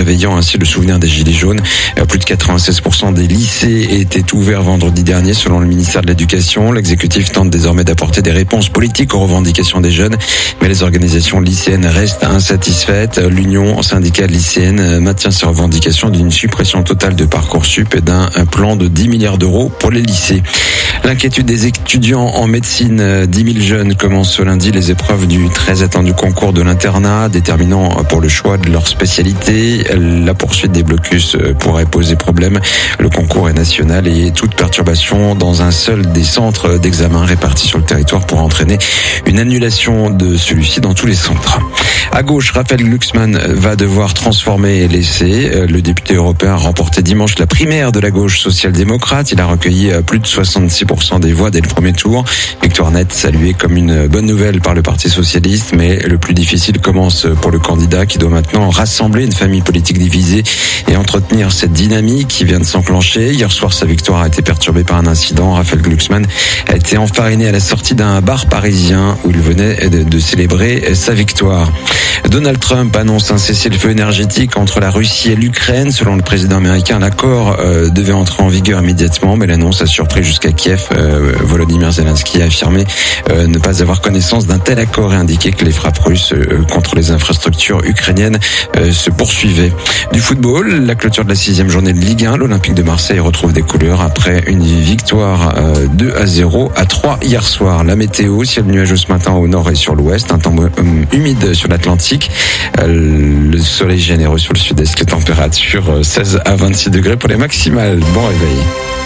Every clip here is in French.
réveillant ainsi le souvenir des Gilets jaunes. Plus de 96% des lycées étaient ouverts vendredi dernier selon le ministère de l'Éducation. L'exécutif tente désormais d'apporter des réponses politiques aux revendications des jeunes, mais les organisations lycéennes restent insatisfaites. L'Union syndicale lycéenne maintient ses revendications d'une suppression totale de Parcoursup et d'un plan de 10 milliards d'euros pour les lycées. L'inquiétude des étudiants en médecine. 10 000 jeunes commencent ce lundi les épreuves du très attendu concours de l'internat, déterminant pour le choix de leur spécialité. La poursuite des blocus pourrait poser problème. Le concours est national et toute perturbation dans un seul des centres d'examen répartis sur le territoire pourrait entraîner une annulation de celui-ci dans tous les centres. À gauche, Raphaël Glucksmann va devoir transformer l'essai. Le député européen a remporté dimanche la primaire de la gauche social-démocrate. Il a recueilli plus de 66% des voix dès le premier tour. Victoire nette saluée comme une bonne nouvelle par le Parti socialiste, mais le plus difficile commence pour le candidat qui doit maintenant rassembler une famille politique divisée et entretenir cette dynamique qui vient de s'enclencher. Hier soir, sa victoire a été perturbée par un incident. Raphaël Glucksmann a été enfariné à la sortie d'un bar parisien où il venait de célébrer sa victoire. Donald Trump annonce un cessez-le-feu énergétique entre la Russie et l'Ukraine. Selon le président américain, l'accord devait entrer en vigueur immédiatement, mais l'annonce a surpris jusqu'à Kiev. Volodymyr Zelensky a affirmé ne pas avoir connaissance d'un tel accord et indiqué que les frappes russes contre les infrastructures ukrainiennes se poursuivaient. Du football, la clôture de la 6e journée de Ligue 1, l'Olympique de Marseille retrouve des couleurs après une victoire 2-0 à 3 hier soir. La météo, ciel nuageux ce matin au nord et sur l'ouest, un temps humide sur l'Atlantique, le soleil généreux sur le sud-est, les températures 16 à 26 degrés pour les maximales. Bon réveil.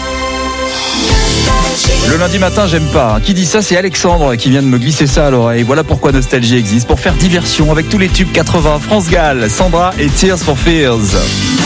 Le lundi matin, j'aime pas. Qui dit ça? C'est Alexandre qui vient de me glisser ça à l'oreille. Voilà pourquoi Nostalgie existe, pour faire diversion avec tous les tubes 80. France Gall, Sandra et Tears for Fears.